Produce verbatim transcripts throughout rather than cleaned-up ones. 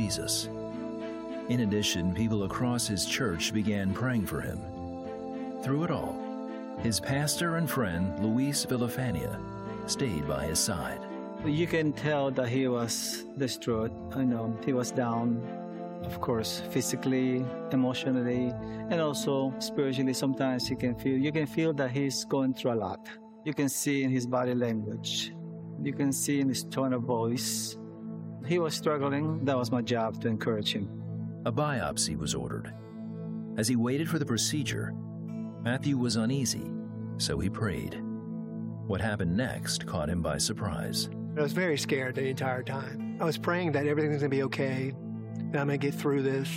Jesus. In addition, people across his church began praying for him. Through it all, his pastor and friend, Luis Villafania, stayed by his side. You can tell that he was distraught. You know, he was down, of course, physically, emotionally, and also spiritually. Sometimes you can feel you can feel that he's going through a lot. You can see in his body language. You can see in his tone of voice. He was struggling. That was my job, to encourage him. A biopsy was ordered. As he waited for the procedure, Matthew was uneasy, so he prayed. What happened next caught him by surprise. I was very scared the entire time. I was praying that everything's going to be okay, and I'm going to get through this.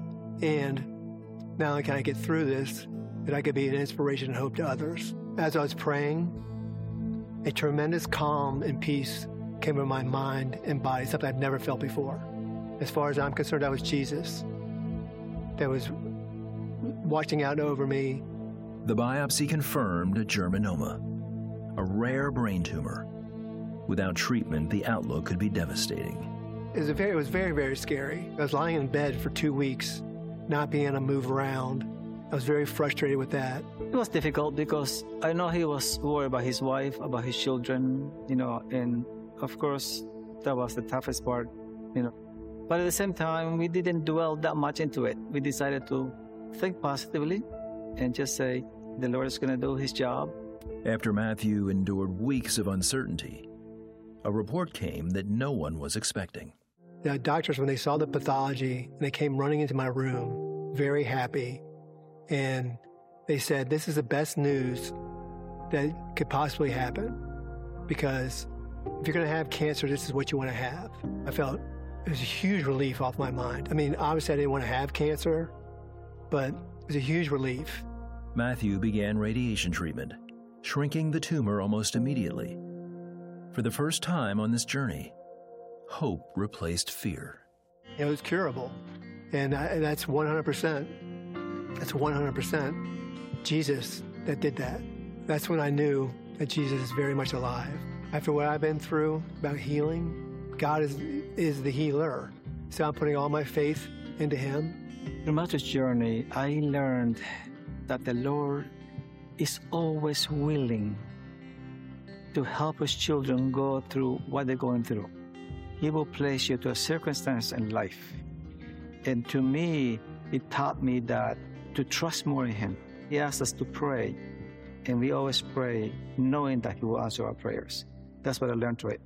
And not only can I get through this, that I could be an inspiration and hope to others. As I was praying, a tremendous calm and peace came to my mind and body, something I've never felt before. As far as I'm concerned, I was Jesus that was watching out over me. The biopsy confirmed a germinoma, a rare brain tumor. Without treatment, the outlook could be devastating. It was, a very, it was very, very scary. I was lying in bed for two weeks, not being able to move around. I was very frustrated with that. It was difficult because I know he was worried about his wife, about his children, you know, and of course, that was the toughest part, you know. But at the same time, we didn't dwell that much into it. We decided to think positively and just say, the Lord is going to do his job. After Matthew endured weeks of uncertainty, a report came that no one was expecting. The doctors, when they saw the pathology, they came running into my room, very happy, and they said, this is the best news that could possibly happen, because if you're going to have cancer, this is what you want to have. I felt it was a huge relief off my mind. I mean, obviously I didn't want to have cancer, but it was a huge relief. Matthew began radiation treatment, shrinking the tumor almost immediately. For the first time on this journey, hope replaced fear. It was curable, and, I, and that's one hundred percent. That's one hundred percent Jesus that did that. That's when I knew that Jesus is very much alive. After what I've been through about healing, God is, is the healer. So I'm putting all my faith into him. Through Matthew's journey, I learned that the Lord is always willing to help his children go through what they're going through. He will place you to a circumstance in life. And to me, it taught me that to trust more in him. He asked us to pray, and we always pray knowing that he will answer our prayers. That's what I learned through it.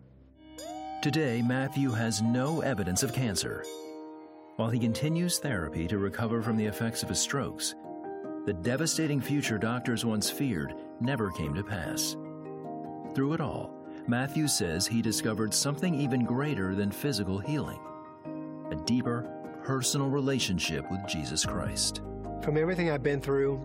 Today, Matthew has no evidence of cancer. While he continues therapy to recover from the effects of his strokes, the devastating future doctors once feared never came to pass. Through it all, Matthew says he discovered something even greater than physical healing, a deeper, personal relationship with Jesus Christ. From everything I've been through,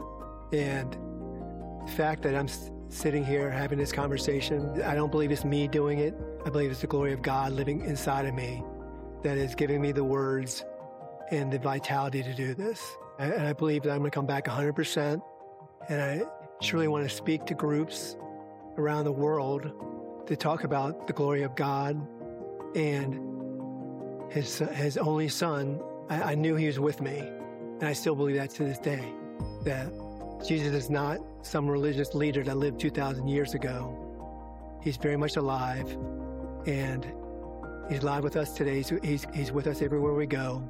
and the fact that I'm sitting here having this conversation, I don't believe it's me doing it. I believe it's the glory of God living inside of me that is giving me the words and the vitality to do this. And I believe that I'm going to come back one hundred percent, and I truly want to speak to groups around the world to talk about the glory of God and his, his only son. I, I knew he was with me, and I still believe that to this day, that Jesus is not some religious leader that lived two thousand years ago. He's very much alive, and he's alive with us today. He's, he's, he's with us everywhere we go.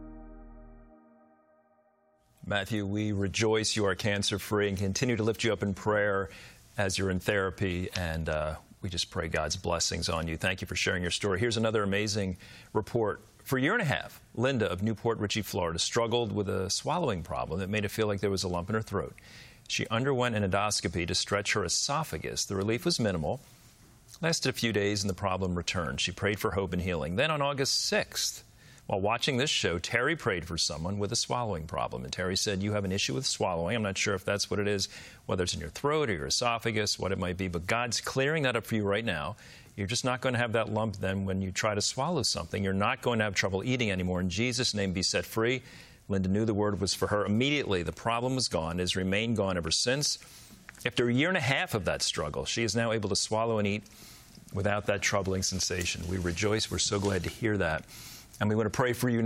Matthew, we rejoice you are cancer-free and continue to lift you up in prayer as you're in therapy, and uh, we just pray God's blessings on you. Thank you for sharing your story. Here's another amazing report. For a year and a half, Linda of Newport Richey, Florida, struggled with a swallowing problem that made it feel like there was a lump in her throat. She underwent an endoscopy to stretch her esophagus. The relief was minimal, lasted a few days, and the problem returned. She prayed for hope and healing. Then on August sixth, while watching this show, Terry prayed for someone with a swallowing problem. And Terry said, you have an issue with swallowing. I'm not sure if that's what it is, whether it's in your throat or your esophagus, what it might be. But God's clearing that up for you right now. You're just not going to have that lump then when you try to swallow something. You're not going to have trouble eating anymore. In Jesus' name, be set free. Linda knew the word was for her. Immediately, the problem was gone. It has remained gone ever since. After a year and a half of that struggle, she is now able to swallow and eat without that troubling sensation. We rejoice. We're so glad to hear that. And we want to pray for you